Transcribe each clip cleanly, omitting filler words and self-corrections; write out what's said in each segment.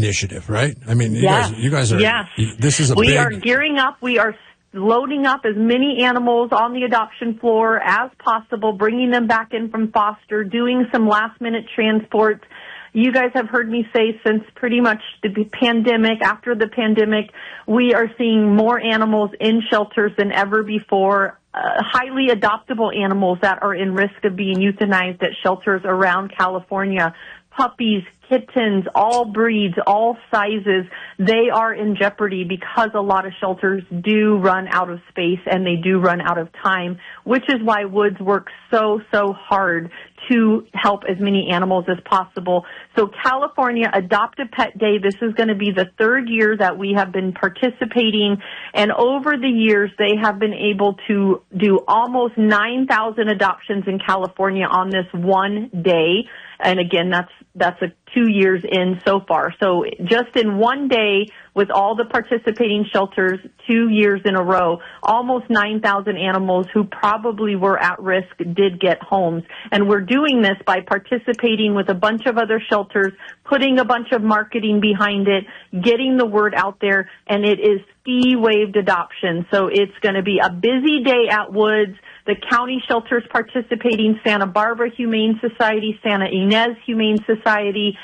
initiative, right? I mean, you guys are. Yes. This is We are gearing up. We are loading up as many animals on the adoption floor as possible, bringing them back in from foster, doing some last-minute transports. You guys have heard me say since pretty much the pandemic, after the pandemic, we are seeing more animals in shelters than ever before. Highly adoptable animals that are in risk of being euthanized at shelters around California. Puppies, kittens, all breeds, all sizes, they are in jeopardy because a lot of shelters do run out of space and they do run out of time, which is why Woods works so hard to help as many animals as possible. So California Adopt a Pet Day, this is going to be the third year that we have been participating, and over the years they have been able to do almost 9,000 adoptions in California on this one day. And again, that's 2 years in so far. So just in one day with all the participating shelters, 2 years in a row, almost 9,000 animals who probably were at risk did get homes. And we're doing this by participating with a bunch of other shelters, putting a bunch of marketing behind it, getting the word out there, and it is fee-waived adoption. So it's going to be a busy day at Woods. The county shelters participating, Santa Barbara Humane Society, Santa Ynez Humane Society,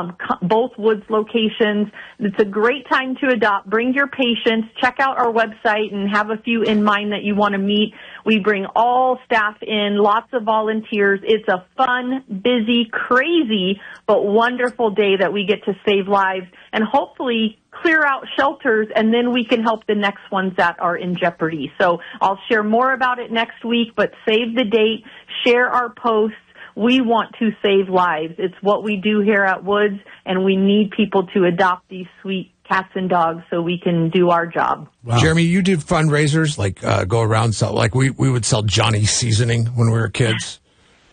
both Woods locations. It's a great time to adopt. Bring your patients. Check out our website and have a few in mind that you want to meet. We bring all staff in, lots of volunteers. It's a fun, busy, crazy, but wonderful day that we get to save lives and hopefully clear out shelters, and then we can help the next ones that are in jeopardy. So I'll share more about it next week, but save the date, share our posts. We want to save lives. It's what we do here at Woods, and we need people to adopt these sweet cats and dogs so we can do our job. Wow. Jeremy, you did fundraisers, like go around, sell, like we would sell Johnny seasoning when we were kids.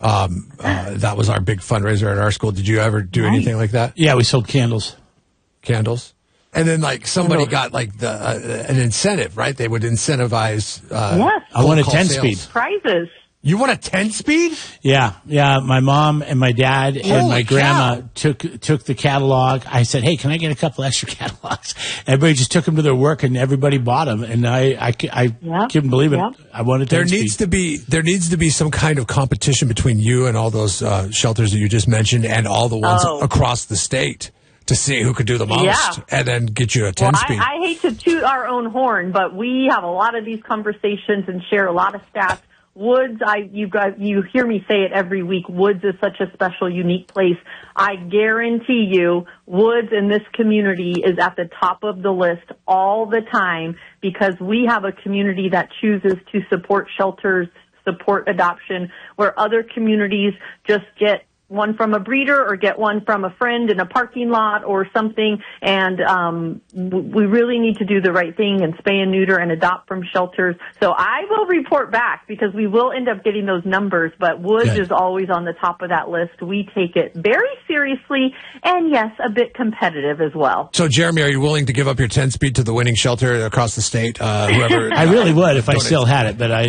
That was our big fundraiser at our school. Did you ever do anything like that? Yeah, we sold candles. Candles? And then, like, somebody got, like, an incentive, right? They would incentivize yes. I won a 10-speed. Prizes. You won a 10-speed? Yeah. My mom and my dad and my grandma took the catalog. I said, hey, can I get a couple extra catalogs? Everybody just took them to their work, and everybody bought them. And I couldn't believe it. I won a 10-speed. There needs to be some kind of competition between you and all those shelters that you just mentioned and all the ones across the state, to see who could do the most, and then get you a 10-speed. I hate to toot our own horn, but we have a lot of these conversations and share a lot of stats. Woods, you hear me say it every week, Woods is such a special, unique place. I guarantee you, Woods in this community is at the top of the list all the time because we have a community that chooses to support shelters, support adoption, where other communities just get one from a breeder or get one from a friend in a parking lot or something. And we really need to do the right thing and spay and neuter and adopt from shelters. So I will report back because we will end up getting those numbers. But Woods is always on the top of that list. We take it very seriously and, yes, a bit competitive as well. So, Jeremy, are you willing to give up your 10-speed to the winning shelter across the state? Whoever I really would if I still had it, but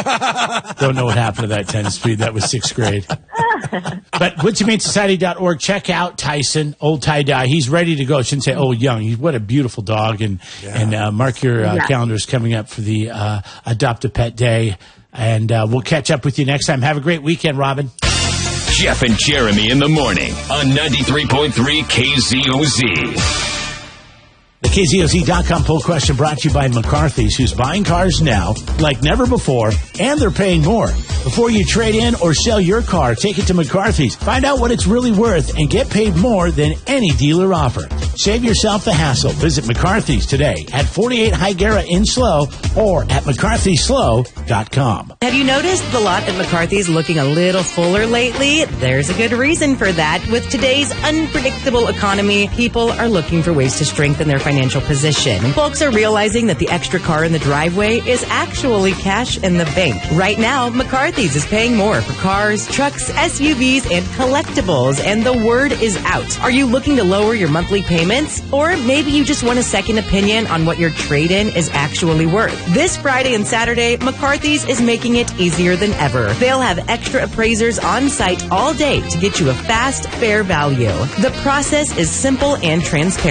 I don't know what happened to that 10-speed. That was 6th grade. But WoodsHumaneSociety.org. Check out Tyson, old tie-dye. He's ready to go. I shouldn't say old, young. What a beautiful dog. And mark your calendars coming up for the Adopt a Pet Day. And we'll catch up with you next time. Have a great weekend, Robin. Jeff and Jeremy in the morning on 93.3 KZOZ. The KZOZ.com poll question brought to you by McCarthy's, who's buying cars now like never before, and they're paying more. Before you trade in or sell your car, take it to McCarthy's. Find out what it's really worth and get paid more than any dealer offer. Save yourself the hassle. Visit McCarthy's today at 48 Higuera in Slow or at McCarthySlow.com. Have you noticed the lot at McCarthy's looking a little fuller lately? There's a good reason for that. With today's unpredictable economy, people are looking for ways to strengthen their financial position. Folks are realizing that the extra car in the driveway is actually cash in the bank. Right now, McCarthy's is paying more for cars, trucks, SUVs, and collectibles, and the word is out. Are you looking to lower your monthly payments? Or maybe you just want a second opinion on what your trade-in is actually worth. This Friday and Saturday, McCarthy's is making it easier than ever. They'll have extra appraisers on site all day to get you a fast, fair value. The process is simple and transparent.